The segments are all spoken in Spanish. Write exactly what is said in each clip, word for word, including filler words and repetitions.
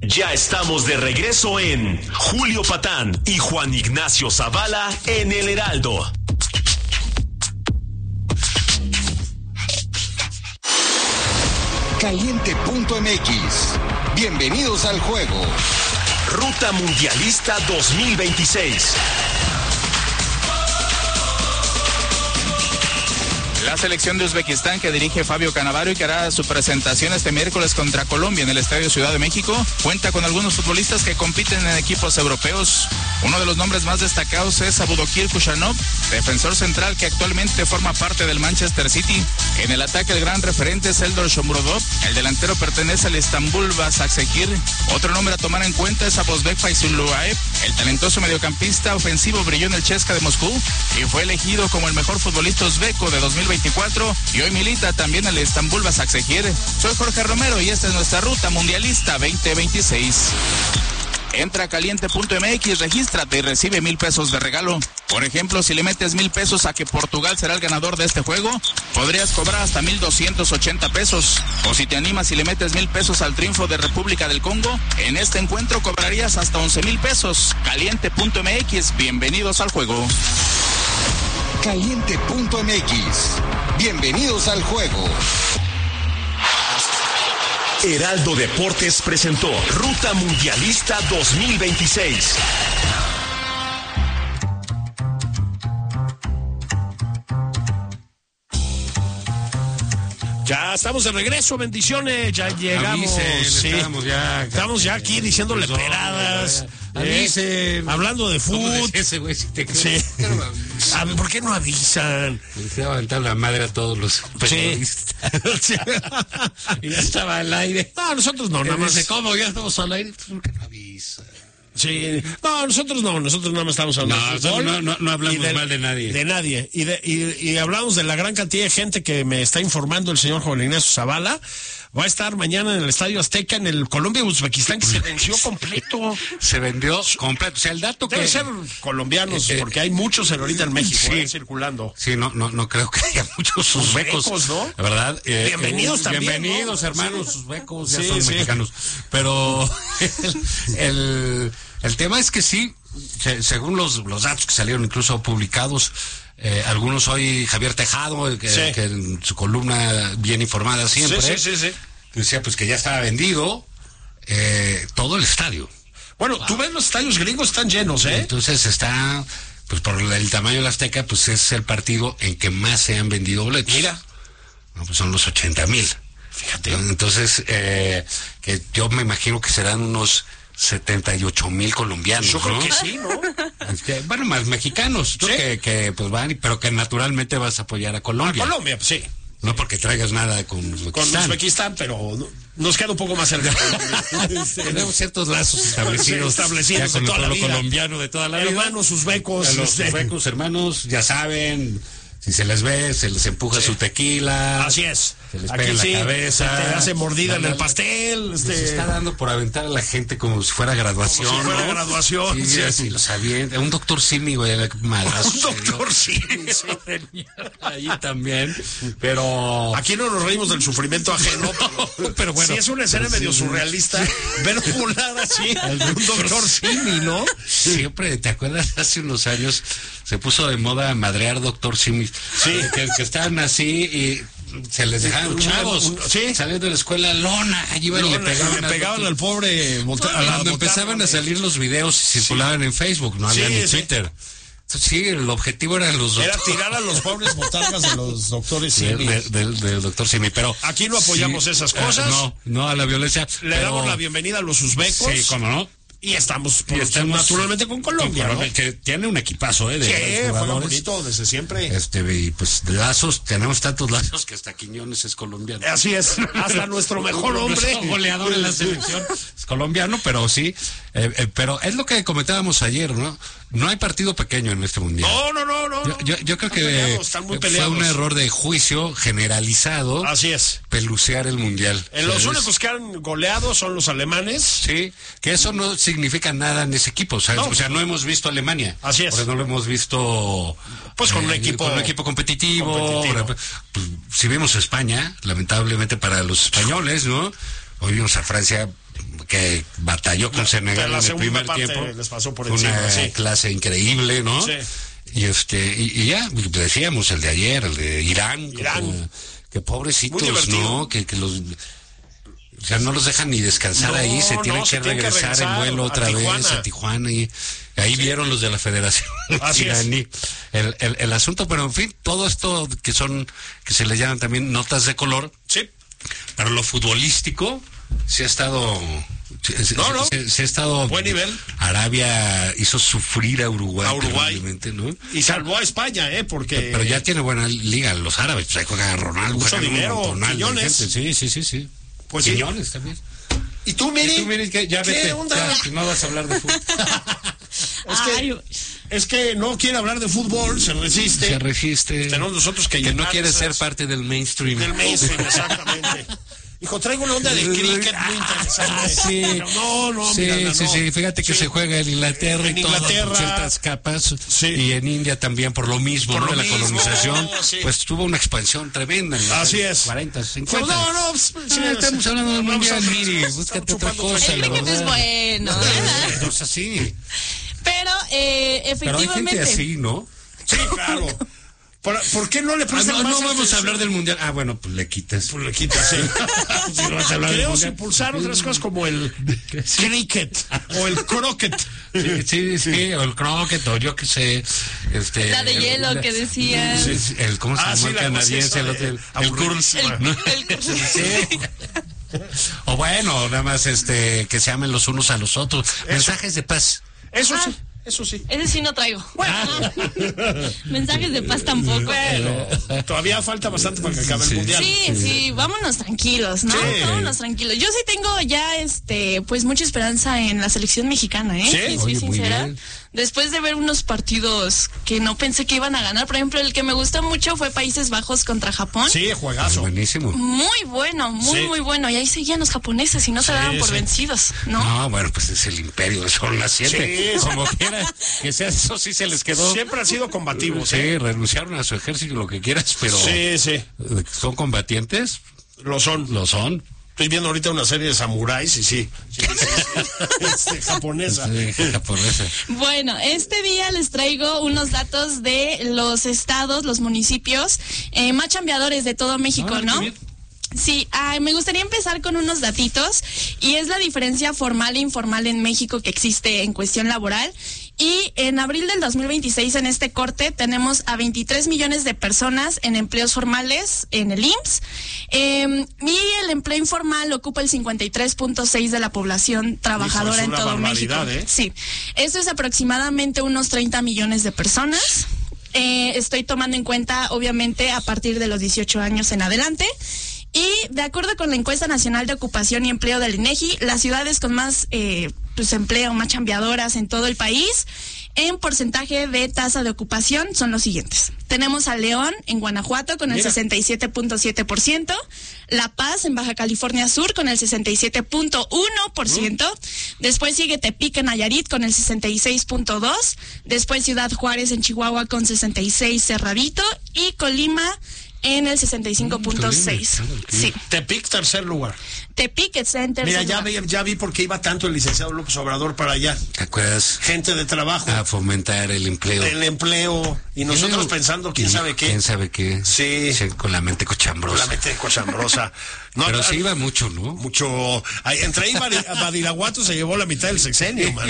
Ya estamos de regreso en Julio Patán y Juan Ignacio Zavala en El Heraldo. Caliente punto M X. Bienvenidos al juego. Ruta Mundialista dos mil veintiséis. La selección de Uzbekistán que dirige Fabio Cannavaro y que hará su presentación este miércoles contra Colombia en el Estadio Ciudad de México cuenta con algunos futbolistas que compiten en equipos europeos. Uno de los nombres más destacados es Abudokir Kushanov, defensor central que actualmente forma parte del Manchester City. En el ataque el gran referente es Eldor Shomurodov, el delantero pertenece al Istanbul Basaksehir. Otro nombre a tomar en cuenta es Abozbek Fayzulluaev, el talentoso mediocampista ofensivo brilló en el C S K A de Moscú y fue elegido como el mejor futbolista uzbeco de dos mil veinticuatro y hoy milita también al Istanbul Basaksehir. Soy Jorge Romero y esta es nuestra Ruta Mundialista veinte veintiséis. Entra a caliente punto M X, regístrate y recibe mil pesos de regalo. Por ejemplo, si le metes mil pesos a que Portugal será el ganador de este juego, podrías cobrar hasta mil doscientos ochenta pesos. O si te animas y le metes mil pesos al triunfo de República del Congo, en este encuentro cobrarías hasta once mil pesos. caliente punto M X, bienvenidos al juego. Caliente punto M X. Bienvenidos al juego. Heraldo Deportes presentó Ruta Mundialista dos mil veintiséis. Ya estamos de regreso, bendiciones, ya llegamos. Avisen, sí. Estamos ya, estamos ya aquí diciéndole Perdón, peladas. Avisen. Eh, hablando de fútbol. Ese güey, si te Sí. A ver, ¿por qué no avisan? Se va a aventar la madre a todos los periodistas. Sí. Y ya estaba al aire. No, nosotros no, nada más. Dice, ¿cómo? Ya estamos al aire. ¿Por qué no avisan? Sí, no, nosotros no, nosotros nada más estamos hablando No, de fútbol. no, no, no hablamos Y de- mal de nadie. De nadie. Y, de, y, y hablamos de la gran cantidad de gente que me está informando el señor Juan Ignacio Zavala. Va a estar mañana en el Estadio Azteca en el Colombia-Uzbekistán, que se venció completo. Se vendió completo. O sea, el dato Deben que... ser colombianos, Eh, eh, porque hay muchos ahorita en México sí. eh, circulando. Sí, no, no, no creo que haya muchos uzbecos, Uzbecos, ¿no? la verdad. eh, Bienvenidos eh, también, Bienvenidos, ¿no? hermanos Sí. uzbecos, ya Sí, son sí. mexicanos. Pero el, el, el tema es que sí, se- según los, los datos que salieron incluso publicados, eh, algunos hoy, Javier Tejado, que, Sí. que en su columna bien informada siempre, Sí, sí, sí, sí. decía pues que ya estaba vendido eh, todo el estadio. Bueno, tú ves los estadios gringos están llenos, ¿eh? Entonces está, pues por el tamaño del Azteca, pues es el partido en que más se han vendido boletos. Mira. No, pues son los ochenta mil. Fíjate. Entonces, eh, que yo me imagino que serán unos setenta y ocho mil colombianos. Yo creo ¿no? que sí, ¿no? Es que, bueno, más mexicanos, ¿no? Sí. que, que pues van, y- pero que naturalmente vas a apoyar a A Colombia. Colombia, pues sí. No porque traigas nada con Uzbekistán. Con Uzbekistán, pero no- nos queda un poco más cerca. Tenemos ciertos lazos establecidos, Sí, establecidos ya con de toda el la pueblo vida. colombiano de toda la vida. Hermanos uzbecos. A los este, uzbecos, hermanos, ya saben, si se les ve, se les empuja su tequila. Así es. Se les Aquí pega en la sí, cabeza. se te hace mordida en La- el la- pastel. Les Este, está dando por aventar a la gente como si fuera graduación. Como si fuera ¿no? graduación, Sí, sí. así los avienta. Un doctor Simi, güey, madrazo. un doctor, sí. sí. Ahí también. Pero. Aquí no nos reímos del sufrimiento ajeno, pero, Pero bueno. sí es una escena medio surrealista ver volar así un doctor Simi, ¿no? Siempre, ¿te acuerdas? Hace unos años se puso de moda madrear doctor Simi. Sí. Que, que estaban así y se les dejaban Un- chavos. un- sí. Saliendo de la escuela, lona, allí iban y le Le pegaban. pegaban, al le pegaban doctor. al pobre bota- a la Cuando botana, empezaban a de- salir los videos y circulaban en Facebook, no Sí, había ni sí. Twitter. Entonces, sí, el objetivo era los Era doctores. tirar a los pobres botargas de los doctores Del, Simi. del- del- del doctor Simi, pero Aquí no apoyamos esas eh, cosas. no, no a la violencia. Le pero- damos la bienvenida a los uzbecos. Sí, cómo no. Y estamos, Y por- estamos naturalmente con Colombia, con ¿no? que tiene un equipazo, ¿eh? De Sí, de juega jugadores. bonito desde siempre. Este, y pues de lazos, tenemos tantos lazos que hasta Quiñones es colombiano. Así es, hasta nuestro mejor hombre. Nuestro goleador en la selección es colombiano, pero sí. eh, eh, pero es lo que comentábamos ayer, ¿no? No hay partido pequeño en este mundial. No, no, no, no. Yo, yo, yo creo Están que peleados, están muy fue peleados. un error de juicio generalizado Así es. pelucear el mundial. En los ¿Sabes? únicos que han goleado son los alemanes. Sí, que eso no significa nada en ese equipo, ¿sabes? No. O sea, no hemos visto a Alemania. Así es. Porque no lo hemos visto. Pues con un equipo- con un equipo competitivo. competitivo. Pues, si vimos a España, lamentablemente para los españoles, ¿no? Hoy vimos a Francia que batalló con Senegal en el primer tiempo. Les pasó por Fue encima, una sí. clase increíble, ¿no? Sí. Y este y, y ya decíamos el de ayer, el de Irán, Irán. Que, que pobrecitos, Muy divertido. ¿no? Que, que los o sea, no los dejan ni descansar No, ahí, se no, tienen se que tienen que regresar regresar en vuelo a otra Tijuana. vez a Tijuana y ahí vieron los de la Federación Así es. iraní el, el, el asunto, pero en fin, todo esto que son, que se le llaman también notas de color, Sí. pero lo futbolístico se ha estado se, No, no. se- se ha estado Buen nivel. Arabia hizo sufrir a Uruguay, A Uruguay. terriblemente, ¿no? Y salvó a España, ¿eh? Porque... Pero ya tiene buena liga los árabes, pues ahí juega Ronaldo, Mucho juegan un dinero, montonal de Quiñones. gente. Sí, sí, sí, sí. Pues sí. Quiñones también. ¿Y tú, Miri? Y tú, Miri, que ya ¿Qué vete, onda? ya, que no vas a hablar de fútbol. Es que, Ay, es que no quiere hablar de fútbol, se resiste. Se registre. Tenemos nosotros que Que no llenar quiere esas- ser parte del mainstream. Del mainstream, exactamente. Hijo, traigo una onda de cricket muy interesante. Ah, sí. Pero no, no, Sí, Miranda, sí, no. sí, fíjate que Sí. se juega en Inglaterra En y todo, Inglaterra. por ciertas capas, Sí. y en India también por lo mismo, Por ¿no? lo De la mismo, colonización, sí. pues tuvo una expansión tremenda en los Así años es. cuarenta, Pues cincuenta. no, no, pues, sí, Ah, estamos hablando del vamos mundial, a- Miri, estamos búscate otra chupando cosa, el la cricket es verdad. bueno, ¿verdad? Entonces sí, Pero eh, pero hay efectivamente. gente así, ¿no? Sí, claro. ¿Por, por qué no le Ah, prestan no, más no vamos a atención? hablar del mundial. Ah, bueno, pues le quitas. Pues le quitas, sí. Si no vas a hablar del Queremos mundial. impulsar otras cosas como el cricket o el croquet. Sí, sí, sí, o el croquet, o yo qué sé, este... La de hielo el- que decían. Sí, sí, el, ¿cómo se Ah, llama? sí, El la canadiense, cosa el, esa otro, el, de el curl. aburridísima. ¿no? El- Sí. O bueno, nada más este que se amen los unos a los otros. Mensajes de paz. Eso Ah. sí, eso sí. Ese sí no traigo. Mensajes de paz tampoco. Bueno, todavía falta bastante para que acabe Sí. el mundial. Sí, sí, vámonos tranquilos, ¿no? Sí. Vámonos tranquilos. Yo sí tengo ya, este, pues mucha esperanza en la selección mexicana, ¿eh? Sí. Sí, soy Oye, muy sincera. bien. Después de ver unos partidos que no pensé que iban a ganar, por ejemplo, el que me gustó mucho fue Países Bajos contra Japón. Sí, juegazo. Buenísimo. Muy bueno, muy, Sí. muy bueno. Y ahí seguían los japoneses y no se Sí, daban por sí. vencidos, ¿no? No, bueno, pues es el imperio del sol naciente. Sí, sí. Como quiera que sea, eso sí se les quedó. Siempre han sido combativos. Sí, ¿eh? renunciaron a su ejército, lo que quieras, pero Sí, sí, eh, son combatientes, lo son. lo son. Estoy viendo ahorita una serie de samuráis y sí, sí, sí, sí. Este, japonesa. Sí, japonesa. Bueno, este día les traigo unos datos de los estados, los municipios eh, más chambeadores de todo México, Ah, qué ¿no? bien. Sí, ay, me gustaría empezar con unos datitos y es la diferencia formal e informal en México que existe en cuestión laboral. Y en abril del dos mil veintiséis, en este corte, tenemos a veintitrés millones de personas en empleos formales en el I M S S. Eh, y el empleo informal ocupa el cincuenta y tres punto seis de la población trabajadora Hijo, es en una todo México. barbaridad, ¿eh? Sí, esto es aproximadamente unos treinta millones de personas. Eh, estoy tomando en cuenta, obviamente, a partir de los dieciocho años en adelante. Y de acuerdo con la encuesta nacional de ocupación y empleo del INEGI, las ciudades con más eh, pues empleo, más chambeadoras en todo el país, en porcentaje de tasa de ocupación son los siguientes. Tenemos a León en Guanajuato con el Mira. sesenta y siete punto siete por ciento, La Paz en Baja California Sur con el sesenta y siete punto uno por ciento, después sigue Tepic en Nayarit con el sesenta y seis punto dos por ciento, después Ciudad Juárez en Chihuahua con sesenta y seis cerradito y Colima en el sesenta y cinco punto seis. Mm, Colima. Sí, Tepic, tercer lugar. Tepic está en tercer Mira, ya lugar. vi, ya vi por qué iba tanto el licenciado López Obrador para allá. ¿Te acuerdas? Gente de trabajo, A fomentar el empleo. el empleo, y nosotros Sí, pensando quién y sabe qué. ¿Quién sabe qué? Sí. Con la mente cochambrosa. La mente cochambrosa. No, Pero ah, sí iba mucho, ¿no? mucho. Ay, entre ahí Badi- Badiraguato se llevó la mitad del sexenio, man.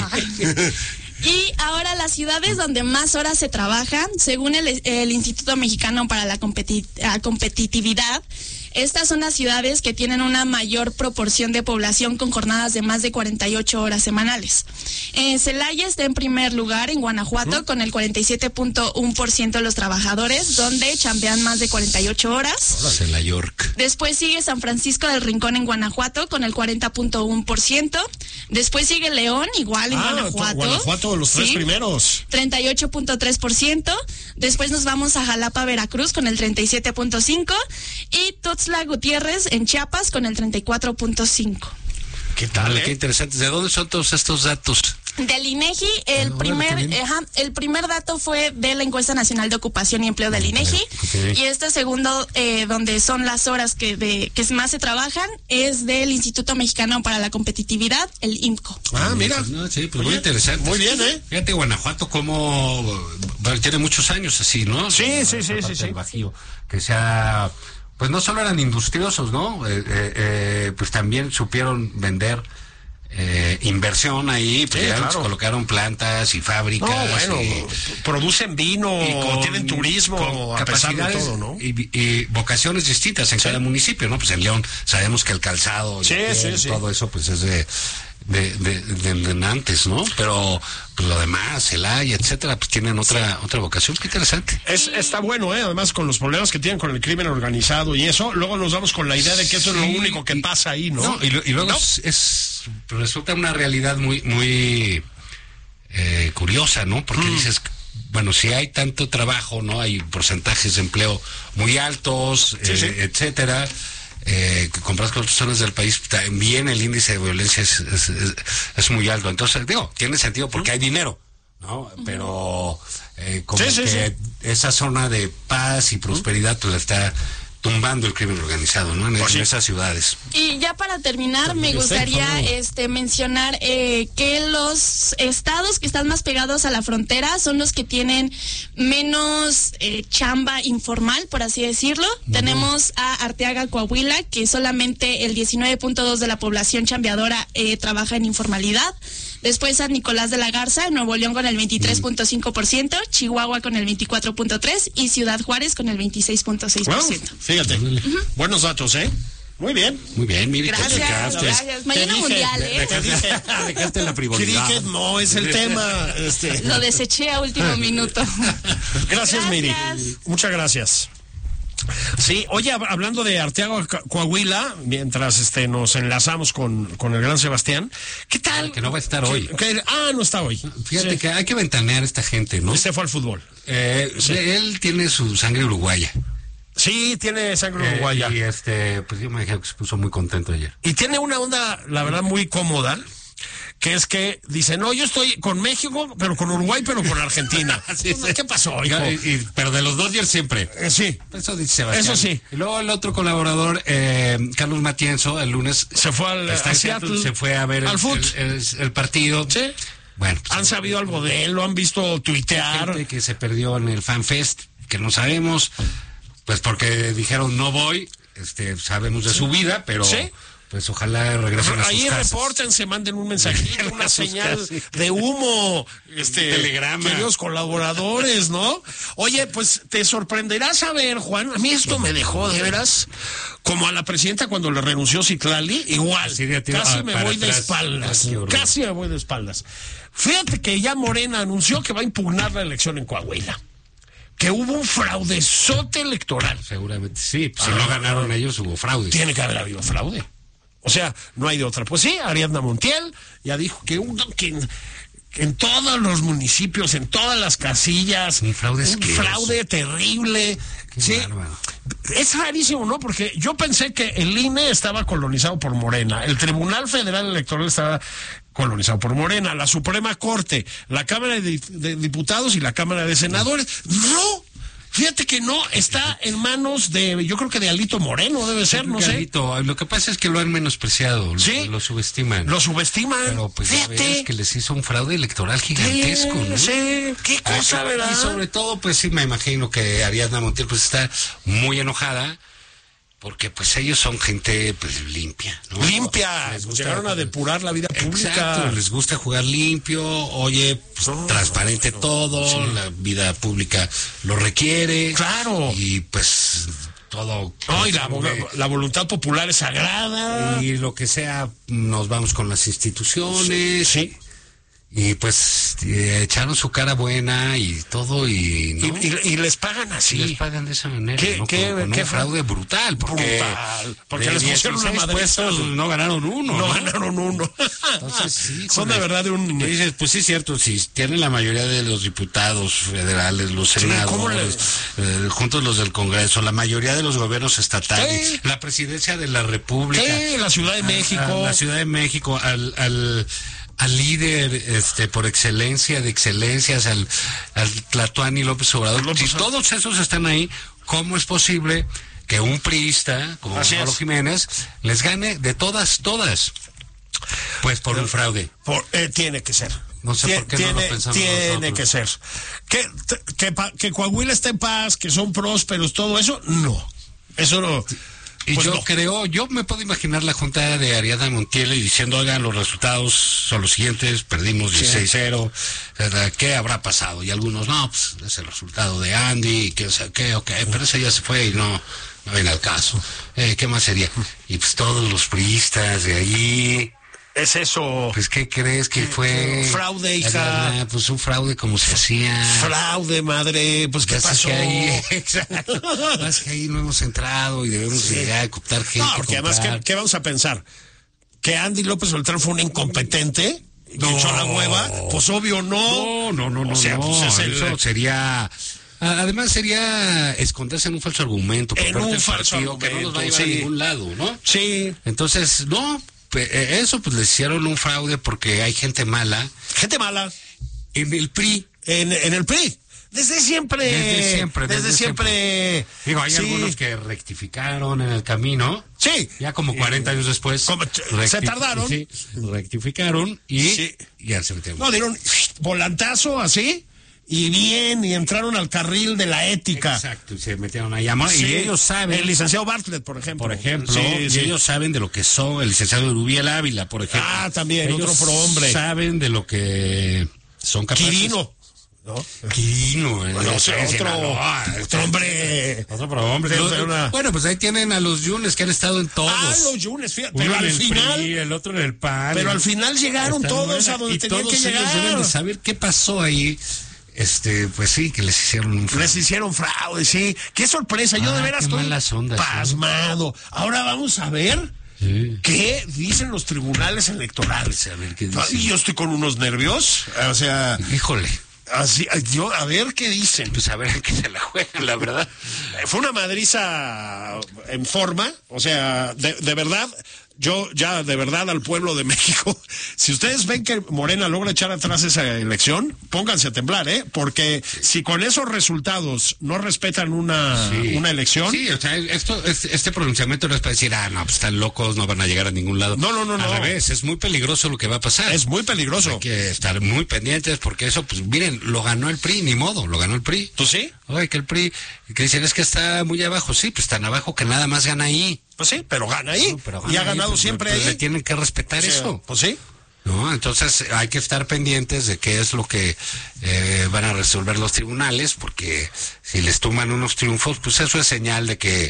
Y ahora las ciudades donde más horas se trabajan, según el, el Instituto Mexicano para la Competi- ah, Competitividad, estas son las ciudades que tienen una mayor proporción de población con jornadas de más de cuarenta y ocho horas semanales. Eh, Celaya está en primer lugar en Guanajuato con el cuarenta y siete punto uno por ciento de los trabajadores, donde chambean más de cuarenta y ocho horas. En la York. Después sigue San Francisco del Rincón en Guanajuato con el cuarenta punto uno por ciento. Después sigue León, igual en Ah, Guanajuato. Guanajuato, los tres Sí, primeros. treinta y ocho punto tres por ciento. Después nos vamos a Jalapa, Veracruz con el treinta y siete punto cinco por ciento. Y Tuxtla Gutiérrez en Chiapas con el treinta y cuatro punto cinco por ciento. ¿Qué tal, Vale, qué eh? interesante. ¿De dónde son todos estos datos? Del INEGI, el Ah, primer, órale, qué bien. ajá, el primer dato fue de la encuesta nacional de ocupación y empleo del INEGI, Ok. y este segundo, eh, donde son las horas que de que más se trabajan, es del Instituto Mexicano para la Competitividad, el I M C O. Ah, mira. Pues, no, sí, pues Oye, muy interesante. muy bien, ¿eh? Fíjate, Guanajuato como bueno, tiene muchos años así, ¿no? Sí, Esa sí, sí, parte sí, sí. del Bajío, que sea, pues no solo eran industriosos, ¿no? Eh, eh, eh, pues también supieron vender eh, inversión ahí, pues Sí, ya claro. colocaron plantas y fábricas. No, bueno, y- producen vino, y con- tienen turismo, con a pesar de capacidades todo, ¿no? Y, y vocaciones distintas en cada municipio, ¿no? Pues en León sabemos que el calzado, y Sí, el piel, sí, sí. todo eso, pues es de de, de, de, de antes, ¿no? Pero pues, lo demás, Celaya, etcétera, pues tienen otra otra vocación. Qué interesante. Es, está bueno, ¿eh? Además, con los problemas que tienen con el crimen organizado y eso, luego nos vamos con la idea de que eso es Sí, lo único que y- pasa ahí, ¿no? No, y, lo- y luego ¿No? es, es- resulta una realidad muy muy eh, curiosa, ¿no? Porque Mm. dices, bueno, si hay tanto trabajo, ¿no? Hay porcentajes de empleo muy altos, Sí, eh, sí. etcétera. Eh, que compras con otras zonas del país, también el índice de violencia es, es, es- es muy alto. Entonces, digo, tiene sentido porque hay dinero, ¿no? Pero eh, como Sí, sí, que esa zona de paz y prosperidad pues la está tumbando el crimen organizado, ¿no? En, Pues sí. en esas ciudades. Y ya para terminar, me Usted, gustaría Fernando. este mencionar eh, que los estados que están más pegados a la frontera son los que tienen menos eh, chamba informal, por así decirlo. Tenemos a Arteaga, Coahuila, que solamente el diecinueve punto dos de la población chambeadora eh, trabaja en informalidad. Después San Nicolás de la Garza, Nuevo León con el veintitrés punto cinco por ciento, Chihuahua con el veinticuatro punto tres por ciento y Ciudad Juárez con el veintiséis punto seis por Bueno, ciento. fíjate, buenos datos, ¿eh? Muy bien. Muy bien, mire, te Gracias, acercaste. gracias. Mañana Te dije, mundial, te- ¿eh? te dije, Dejaste la que frivolidad. dije, no es el tema. Este. Lo deseché a último minuto. Gracias, Miri. Gracias. Muchas gracias. Sí, oye, hab- hablando de Arteaga, Co- Coahuila, mientras este nos enlazamos con, con el gran Sebastián, ¿qué tal? Que no va a estar hoy. Que- ah, no está hoy. Fíjate Sí. que hay que ventanear a esta gente, ¿no? Se fue al fútbol. Eh, Él tiene su sangre uruguaya. Sí, tiene sangre Eh, uruguaya. y este, pues yo me imagino que se puso muy contento ayer. Y tiene una onda, la verdad, muy cómoda, que es que dice, no, yo estoy con México, pero con Uruguay, pero con Argentina. Sí, sí. ¿Qué pasó, hijo? Y- y- pero de los Dodgers siempre. Eh, sí, Eso dice Sebastián. Eso sí. Y luego el otro colaborador, eh, Carlos Matienzo, el lunes se fue al está a en Seattle, Seattle, se fue a ver al el, fut. el- el- el partido. Sí. Bueno, pues, Han sabido algo de él, lo han visto tuitear. gente que se perdió en el FanFest, que no sabemos, pues porque dijeron no voy, este, sabemos de su vida, pero Sí. pues ojalá regresen a sus Ahí casas. repórtense, manden un mensajito, una A sus señal casas. de humo, este, Telegrama. queridos colaboradores, ¿no? Oye, pues te sorprenderá saber, Juan, a mí esto me dejó de veras como a la presidenta cuando le renunció Citlali, igual, Así de a tiro, casi ah, me para voy de atrás. espaldas, Ay, qué horror. casi me voy de espaldas. Fíjate que ya Morena anunció que va a impugnar la elección en Coahuila, que hubo un fraudezote electoral. Seguramente sí, pues, si Ah. no ganaron ellos hubo fraude. Tiene que haber habido fraude. O sea, no hay de otra. Pues sí, Ariadna Montiel ya dijo que, un, que, en, que en todos los municipios, en todas las casillas, Un fraude un asqueroso. fraude terrible. Qué Sí. bárbaro. Es rarísimo, ¿no? Porque yo pensé que el I N E estaba colonizado por Morena, el Tribunal Federal Electoral estaba colonizado por Morena, la Suprema Corte, la Cámara de, de Diputados y la Cámara de Senadores. No, fíjate que no, está en manos de, yo creo que de Alito Moreno debe ser, no sé. Carlito, lo que pasa es que lo han menospreciado, lo- Sí. lo, subestiman. Lo subestiman. Pero pues ya fíjate. ves que les hizo un fraude electoral gigantesco, ¿no? Sí, qué cosa, Ah, ¿verdad? Y sobre todo, pues sí, me imagino que Ariadna Montiel pues está muy enojada porque pues ellos son gente pues limpia, ¿no? Limpia. Les gusta- Llegaron a depurar la vida pública. Exacto, les gusta jugar limpio, oye, pues, No, transparente no, todo, sí. la vida pública lo requiere. Claro. Y pues todo. No, y la, la voluntad popular es sagrada. Y lo que sea, nos vamos con las instituciones. Sí. Y pues eh, echaron su cara buena y todo y, ¿no? Y, y- y les pagan así. les pagan de esa manera, ¿Qué- ¿no? qué- con, con qué un fraude brutal, porque, Brutal, porque de les pusieron una dieciséis madriza. puestos no ganaron uno, No ¿no? ganaron uno. Entonces, sí, Son híjole. de verdad de un... Y dices, pues sí es cierto, si tienen la mayoría de los diputados federales, los Sí, ¿cómo senadores, le- eh, juntos los del Congreso, la mayoría de los gobiernos estatales, Sí. la presidencia de la República, Sí, la Ciudad de a- México. a la Ciudad de México, al, al al líder este por excelencia de excelencias, al, al Tlatuani López Obrador. López Si Obrador. todos esos están ahí, ¿cómo es posible que un priista como Así Pablo es. Jiménez les gane de todas, todas? Pues por un fraude. Por, eh, tiene que ser. No sé Tie- por qué tiene, no lo pensamos Tiene nosotros. que ser. Que, que, pa- que Coahuila esté en paz, que son prósperos, todo eso, no. Eso no. Y Pues yo no. creo, yo me puedo imaginar la junta de Ariadna Montiel y diciendo, oigan, los resultados son los siguientes, perdimos dieciséis cero, ¿qué habrá pasado? Y algunos, no, pues es el resultado de Andy, que sé qué, ok, pero ese ya se fue y no, no viene al caso. Eh, ¿Qué más sería? Y pues todos los priistas de allí, Es eso. pues ¿qué crees que fue? Fraude, hija. Ariadna, pues un fraude como se hacía. Fraude, madre. Pues, ¿qué Pasa pasó? que ahí, exacto. Pasa que ahí no hemos entrado y debemos llegar a cooptar gente. No, porque además, ¿qué, comprar. qué vamos a pensar? ¿Que Andy López Beltrán fue un incompetente? ¿Que No. echó la hueva? Pues obvio no. No, no, no, no. O sea, no, pues es el- eso sería. a- Además sería esconderse en un falso argumento por En parte un del falso partido que no nos va a argumento, llevar a sí. ningún lado, ¿no? Sí. Entonces, no, pe- eh, eso pues les hicieron un fraude porque hay gente mala Gente mala. en el P R I. En, en el P R I. Desde siempre. Desde siempre, Desde, desde siempre. Digo, hay Sí. algunos que rectificaron en el camino. Sí. Ya como cuarenta años después. Como- se tardaron. Sí, rectificaron y Sí. ya se metieron. No, dieron volantazo así. Y bien, y entraron al carril de la ética. Exacto, y se metieron ahí. Amor, Sí. Y ellos saben. El licenciado Bartlett, por ejemplo. Por ejemplo, Sí, y sí. ellos saben de lo que son, el licenciado Urubiel Ávila, por ejemplo. Ah, también, ellos otro prohombre. saben de lo que son capaces. Quirino. ¿No? Quirino, el Bueno, de otro, Sinaloa, otro, este, hombre. Otro prohombre. Sí, Lo- pero una- Bueno, pues ahí tienen a los Yunes que han estado en todos. Ah, los Yunes, fíjate. Uno Pero en al el final. P R I, el otro en el P A N. Pero al final llegaron Están todos buenas, a donde y tenían todos que ellos llegar. deben de saber qué pasó ahí. Este, pues sí, que les hicieron un fraude. Les hicieron fraude, sí. Qué sorpresa. Yo Ah, de veras qué estoy malas ondas, ¿sí? pasmado. Ahora vamos a ver Sí. qué dicen los tribunales electorales. A ver qué dicen. Y yo estoy con unos nervios. O sea, Híjole, así, yo, a ver qué dicen. pues a ver en qué se la juegan, la verdad. Fue una madriza en forma, o sea, de, de verdad, yo ya de verdad al pueblo de México, si ustedes ven que Morena logra echar atrás esa elección, pónganse a temblar, ¿eh? Porque si con esos resultados no respetan una, Sí. una elección, Sí, o sea, esto, es- este pronunciamiento no es para decir, ah, no, pues están locos, no van a llegar a ningún lado. No, no, no, Al no. revés, es muy peligroso lo que va a pasar. es muy peligroso. Hay que estar muy pendientes porque eso, pues miren, lo ganó el P R I, ni modo, lo ganó el P R I. ¿Tú sí? Oye, que el P R I, que dicen es que está muy abajo, sí, pues tan abajo que nada más gana ahí. Pues sí, pero gana ahí. No, pero y gana ha ahí, ganado pues, siempre pues, ahí. le tienen que respetar O sea, eso. Pues sí. ¿No? Entonces hay que estar pendientes de qué es lo que eh, van a resolver los tribunales, porque si les toman unos triunfos, pues eso es señal de que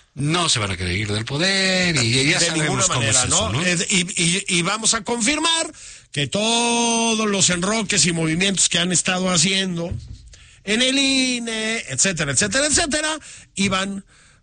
no se van a querer ir del poder y ya de sabemos ninguna cómo manera, es eso, ¿no? ¿no? Eh, Y, y- y vamos a confirmar que todos los enroques y movimientos que han estado haciendo en el I N E, etcétera, etcétera, etcétera, iban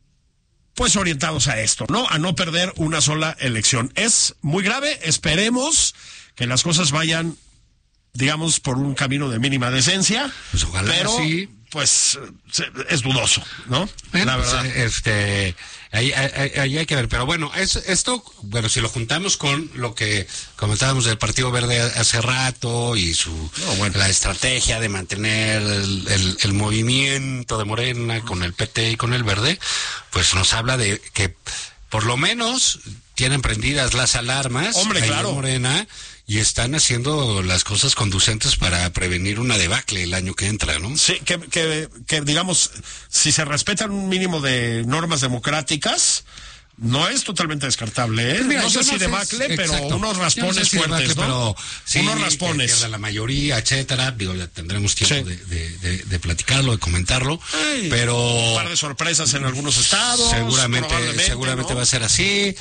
pues orientados a esto, ¿no? A no perder una sola elección. Es muy grave, esperemos que las cosas vayan, digamos, por un camino de mínima decencia, Pues ojalá pero sí. pues se- es dudoso, ¿no? Bueno, La pues, verdad. eh, este, ahí, ahí- ahí hay que ver, pero bueno, es, esto, bueno, si lo juntamos con lo que comentábamos del Partido Verde hace rato y su No, bueno. la estrategia de mantener el, el- el movimiento de Morena con el P T y con el Verde, pues nos habla de que por lo menos tienen prendidas las alarmas Hombre, ahí en claro. Morena y están haciendo las cosas conducentes para prevenir una debacle el año que entra, ¿no? Sí, que, que, que digamos, si se respetan un mínimo de normas democráticas, no es totalmente descartable, ¿eh? Pues mira, no yo sé si debacle, pero exacto. unos Yo no raspones sé si fuertes, debacle, ¿no? pero sí, unos que raspones. pierda la mayoría, etcétera. Digo, ya tendremos tiempo Sí. de, de, de, de platicarlo, de comentarlo, Ay, pero un par de sorpresas en algunos estados. seguramente, probablemente, seguramente ¿no? va a ser así.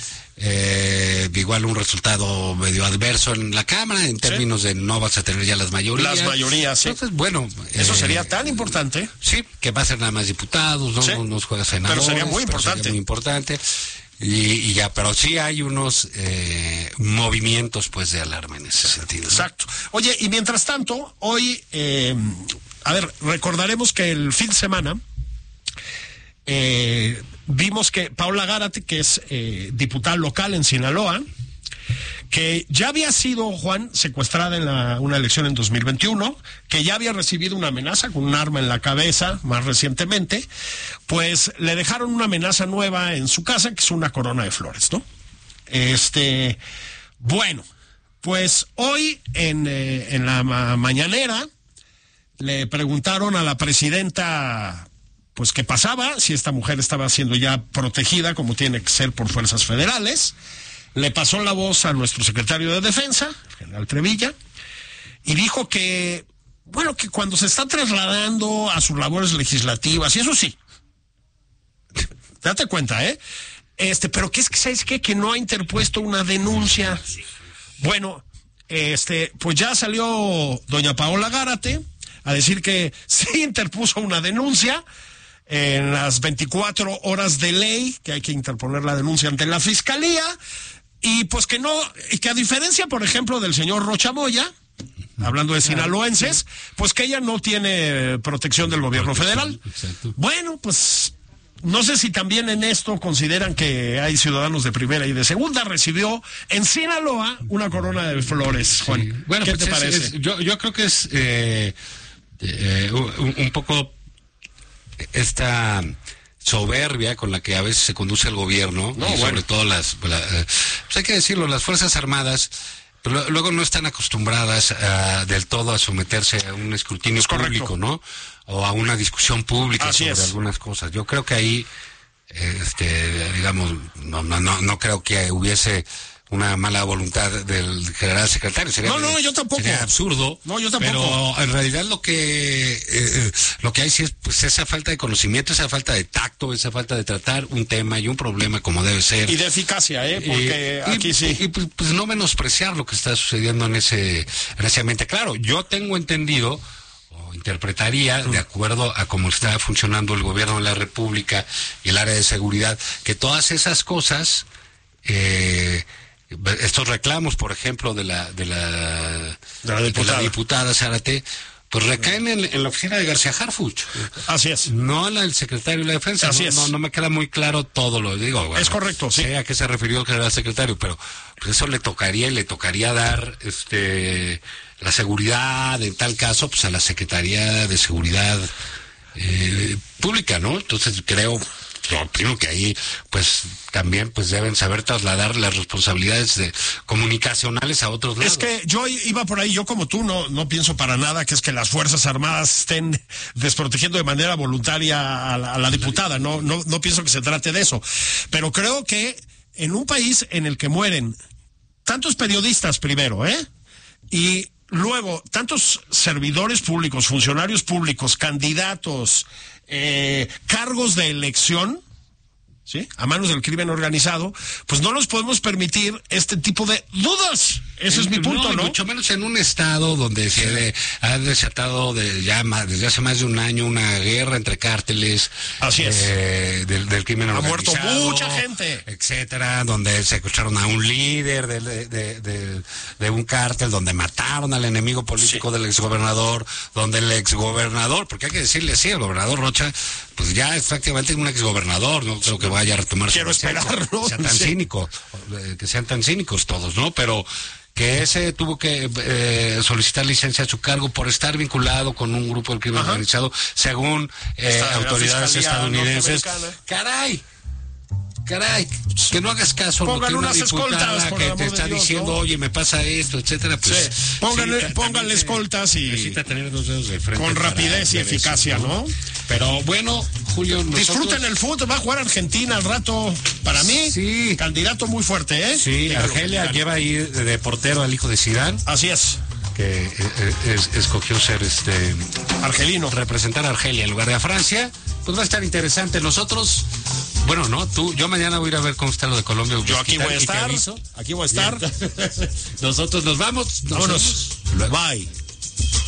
Eh, igual un resultado medio adverso en la Cámara, en términos de no vas a tener ya las mayorías. Las mayorías, sí. Entonces, bueno. Eso eh, sería tan importante. Sí, que va a ser nada más diputados, no Sí. unos juegas senadores. Pero sería muy importante. sería muy importante. Y, y ya, pero sí hay unos eh, movimientos pues de alarma en ese sentido, ¿no? Exacto. Oye, y mientras tanto, hoy, eh, a ver, recordaremos que el fin de semana eh, vimos que Paula Gárate, que es eh, diputada local en Sinaloa, que ya había sido, Juan, secuestrada en la, una elección en dos mil veintiuno, que ya había recibido una amenaza con un arma en la cabeza más recientemente, pues le dejaron una amenaza nueva en su casa, que es una corona de flores, ¿no? Este, bueno, pues hoy en, eh, en la ma- mañanera le preguntaron a la presidenta, pues qué pasaba, si esta mujer estaba siendo ya protegida como tiene que ser por fuerzas federales. Le pasó la voz a nuestro secretario de Defensa, el general Trevilla, y dijo que, bueno, que cuando se está trasladando a sus labores legislativas, y eso sí, date cuenta, ¿eh? Este, pero que es que, ¿sabes qué? Que no ha interpuesto una denuncia. Bueno, este, pues ya salió doña Paola Gárate a decir que sí interpuso una denuncia en las veinticuatro horas de ley, que hay que interponer la denuncia ante la fiscalía, y pues que no, y que a diferencia, por ejemplo, del señor Rocha Moya, hablando de sinaloenses, pues que ella no tiene protección del gobierno federal. Bueno, pues no sé si también en esto consideran que hay ciudadanos de primera y de segunda. Recibió en Sinaloa una corona de flores, Juan. Sí. Bueno, ¿qué pues te es, parece? es, yo, yo creo que es eh, eh, un, un poco esta soberbia con la que a veces se conduce el gobierno, No, y bueno. sobre todo las, la, eh, pues hay que decirlo, las Fuerzas Armadas pero luego no están acostumbradas a, del todo a someterse a un escrutinio Es correcto. público, ¿no? O a una discusión pública Así sobre es. algunas cosas. Yo creo que ahí, este, digamos, no, no, no, no creo que hubiese una mala voluntad del general secretario. Sería, No, no, yo tampoco. Sería absurdo. No, yo tampoco. Pero en realidad lo que eh, eh, lo que hay sí es pues esa falta de conocimiento, esa falta de tacto, esa falta de tratar un tema y un problema como debe ser. Y de eficacia, ¿eh? Porque Y- aquí y, sí. Y pues, pues no menospreciar lo que está sucediendo en ese, en ese ambiente. Claro, yo tengo entendido, o interpretaría, de acuerdo a cómo está funcionando el gobierno de la República y el área de seguridad, que todas esas cosas, eh, estos reclamos, por ejemplo, de la, de la, De la de diputada. la diputada Zárate, pues recaen en, en la oficina de García Harfuch. Así es. No en el secretario de la Defensa. Así no, es. no, no me queda muy claro todo lo digo. Bueno, Es correcto, sí. Sé a qué se refirió el general secretario, pero pues eso le tocaría y le tocaría dar este la seguridad, en tal caso, pues a la Secretaría de Seguridad eh, Pública, ¿no? Entonces creo, yo opino que ahí, pues también pues deben saber trasladar las responsabilidades de, comunicacionales a otros lados. Es que yo iba por ahí, yo como tú no, no pienso para nada que es que las Fuerzas Armadas estén desprotegiendo de manera voluntaria a la, a la diputada, no, no, no pienso que se trate de eso, pero creo que en un país en el que mueren tantos periodistas primero, ¿eh? Y luego tantos servidores públicos, funcionarios públicos, candidatos, eh, cargos de elección, ¿sí? A manos del crimen organizado, pues no nos podemos permitir este tipo de dudas. Ese es mi punto, y ¿no? Mucho menos en un estado donde se de- ha desatado de, ya ma- desde hace más de un año una guerra entre cárteles. Así es. eh, del, del crimen Ha organizado. muerto mucha gente. Etcétera, donde secuestraron a un líder de, de, de, de- de un cártel, donde mataron al enemigo político del exgobernador, donde el exgobernador, porque hay que decirle así, el gobernador Rocha, pues ya es prácticamente un exgobernador, no creo que vaya a retomar su Quiero licencia, esperarlo, que sea tan sí. cínico, eh, que sean tan cínicos todos, ¿no? Pero que ese tuvo que eh, solicitar licencia a su cargo por estar vinculado con un grupo del crimen Ajá. organizado, según eh, Esta- la autoridades Fiscalía estadounidenses. norteamericana. Caray, caray, que no hagas caso a lo Pongan que una unas diputada escoltas, por que el te amor de está Dios, diciendo, ¿no? oye, me pasa esto, etcétera, pues Sí. Pónganle- ta- pónganle también se- escoltas y- necesita tener dos dedos de frente Con para rapidez y ver eso, eficacia, ¿no? Pero bueno, Julio, nosotros... Disfruten el fútbol, va a jugar Argentina al rato. Para mí, Sí. candidato muy fuerte, ¿eh? Sí, Dígalo, Argelia dígalo. lleva ahí de, de portero al hijo de Zidane, Así es, que eh, eh, es- escogió ser este argelino. representar a Argelia en lugar de a Francia. Pues va a estar interesante. Nosotros, bueno, no, tú, yo mañana voy a ir a ver cómo está lo de Colombia. Yo aquí voy a y te estar, aviso. aquí voy a estar. Nosotros nos vamos. nos Vámonos. vemos. Bye.